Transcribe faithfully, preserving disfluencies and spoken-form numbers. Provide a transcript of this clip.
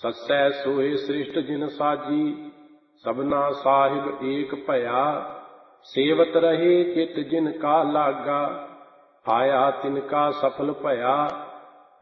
ਸੱਸੈ ਸੋਏ ਸ੍ਰਿਸ਼ਟ ਜਿਨ ਸਾਜੀ, ਸਭਨਾ ਸਾਹਿਬ ਏਕ ਭਇਆ। ਸੇਵਤ ਰਹੇ ਚਿਤ ਜਿਨ ਕਾ ਲਾਗਾ, ਆਇਆ ਤਿਨ ਕਾ ਸਫਲ ਭਇਆ।